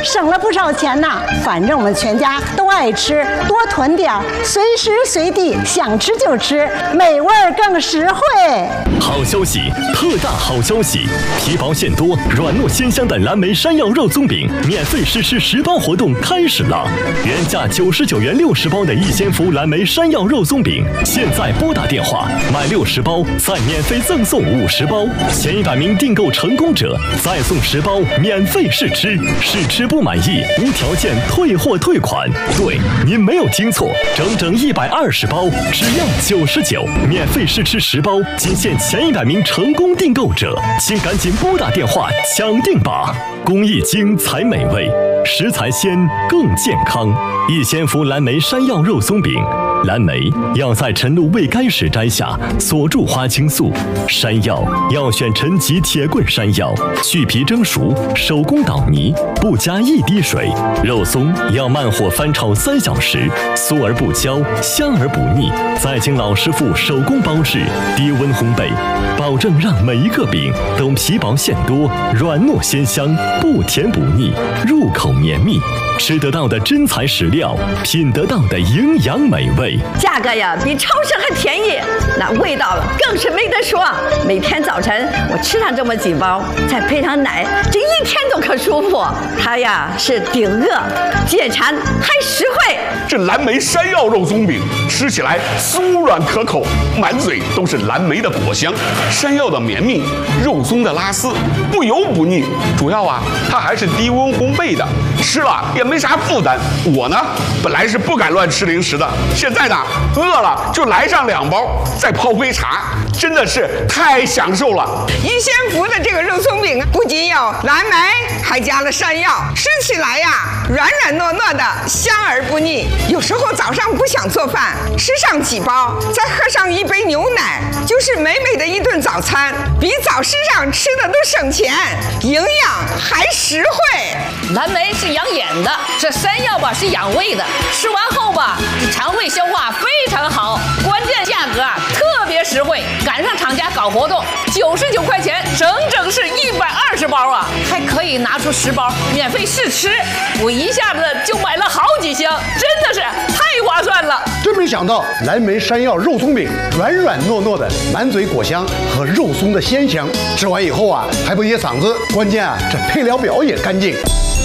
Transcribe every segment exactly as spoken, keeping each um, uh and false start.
省了不少钱呢。反正我们全家都爱吃，多囤点儿，随时随地想吃就吃，美味更实惠。 好消息，特大好消息！皮薄馅多、软糯鲜香的蓝莓山药肉松饼免费试吃十包活动开始了。原价九十九元六十包的逸仙福蓝莓山药肉松饼，现在拨打电话买六十包，再免费赠送五十包。前一百名订购成功者再送十包免费试吃，试吃不满意无条件退货退款。对，您没有听错，整整一百二十包，只要九十九，免费试吃十包，仅限前一百名成功订购者，请赶紧拨打电话抢定吧！工艺精才美味，食材鲜更健康。逸仙福蓝莓山药肉松饼，蓝莓要在晨露未干时摘下，锁住花青素；山药要选陈吉铁棍山药，去皮蒸熟，手工捣泥，不加一滴水。肉松要慢火翻炒三小时，酥而不焦，香而不腻，再经老师傅手工包制，低温烘焙，保证让每一个饼都皮薄馅多，软糯鲜香，不甜不腻，入口绵密。吃得到的真材实料，品得到的营养美味， 价格呀比超市还便宜，那味道更是没得说。每天早晨我吃上这么几包，再配上奶，这一天都可舒服。它呀是顶饿、解馋还实惠。 这蓝莓山药肉松饼吃起来酥软可口，满嘴都是蓝莓的果香，山药的绵密，肉松的拉丝，不油不腻。主要啊，它还是低温烘焙的，吃了也没啥负担。我呢，本来是不敢乱吃零食的，现在呢，饿了就来上两包，再泡杯茶，真的是太享受了。 逸仙福的这个肉松饼不仅有蓝莓，还加了山药，吃起来呀软软糯糯的，香而不腻。有时候早上不想做饭，吃上几包，再喝上一杯牛奶，就是美美的一顿早餐，比早市上吃的都省钱，营养还实惠。 蓝莓是养眼的，这山药吧是养胃的，吃完后吧肠胃消化非常好，关键价格啊特别实惠，赶上厂家搞活动，九十九块钱，整整是一百二十包啊，还可以拿出十包免费试吃，我一下子就买了好几箱，真的是太划算了。 真没想到蓝莓山药肉松饼软软糯糯的，满嘴果香和肉松的鲜香，吃完以后啊还不噎嗓子，关键啊这配料表也干净。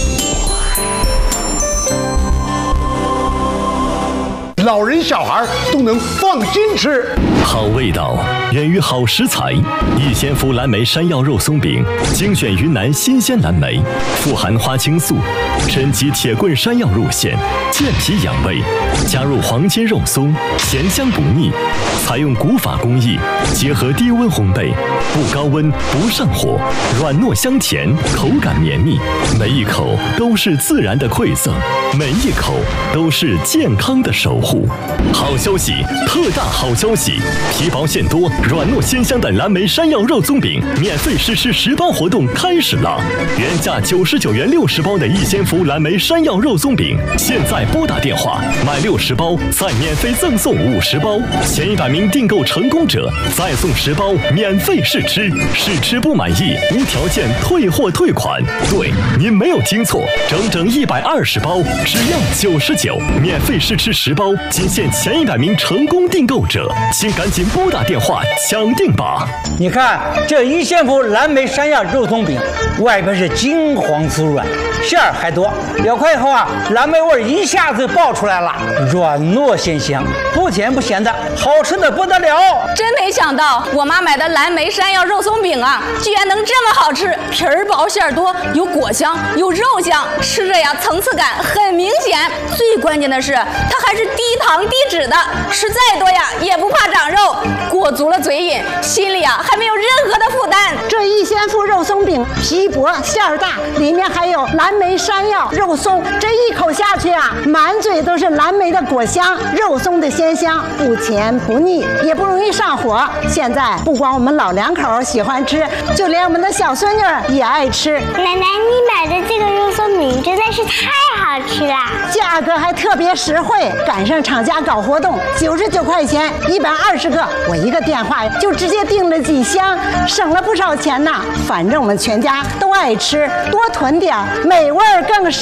老人小孩都能放心吃， 好味道源于好食材。逸仙福蓝莓山药肉松饼精选云南新鲜蓝莓，富含花青素，陈吉铁棍山药入馅，健脾养胃。加入黄金肉松，咸香不腻。采用古法工艺，结合低温烘焙，不高温不上火，软糯香甜，口感绵密，每一口都是自然的馈赠，每一口都是健康的守护。好消息，特大好消息！皮薄馅多、软糯鲜香的蓝莓山药肉松饼免费试吃十包活动开始了。原价九十九元六十包的逸仙福蓝莓山药肉松饼，现在拨打电话买六十包，再免费赠送五十包。前一百名订购成功者再送十包免费试吃，试吃不满意无条件退货退款。对，您没有听错，整整一百二十包，只要九十九，免费试吃十包。仅限前一百名成功订购者，请赶紧拨打电话抢定吧！ 你看这逸仙福蓝莓山药肉松饼，外边是金黄酥软，馅儿还多，咬开以后啊，蓝莓味一下子爆出来了，软糯鲜香，不甜不咸的，好吃的不得了。 真没想到我妈买的蓝莓山药肉松饼啊，居然能这么好吃，皮儿薄馅儿多，有果香有肉香，吃着呀层次感很明显。最关键的是它还是低糖低脂的，吃再多呀也不怕长肉，裹足了嘴瘾，心里啊还没有任何的负担。 这逸仙福肉松饼皮薄馅儿大，里面还有蓝莓山药肉松，这一口下去啊，满嘴都是蓝莓的果香，肉松的鲜香，不甜不腻，也不容易上火。现在不光我们老两口喜欢吃，就连我们的小孙女也爱吃。 奶奶，你买的这个肉松饼真的是太好吃了， 价格还特别实惠，赶上厂家搞活动，九十九块钱一百二十个，我一个电话就直接订了几箱，省了不少钱呢。反正我们全家都爱吃，多囤点，美味更实